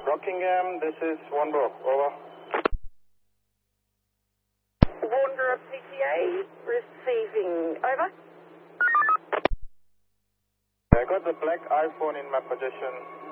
Rockingham, this is Wanborough, over. Wanderer PTA, receiving, over. I got the black iPhone in my possession.